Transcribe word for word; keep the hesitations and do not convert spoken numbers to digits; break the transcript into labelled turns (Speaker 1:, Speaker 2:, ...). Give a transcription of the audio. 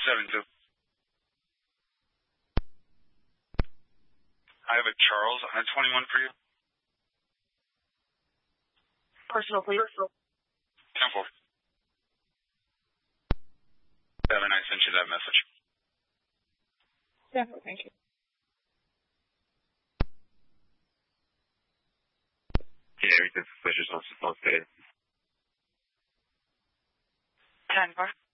Speaker 1: seven two. I have a Charles on a twenty-one for you.
Speaker 2: Personal, please.
Speaker 1: ten four. Seven, I sent you that message.
Speaker 2: Yeah, thank you.
Speaker 3: Yeah, everything's suspicious on, on state.
Speaker 2: ten four.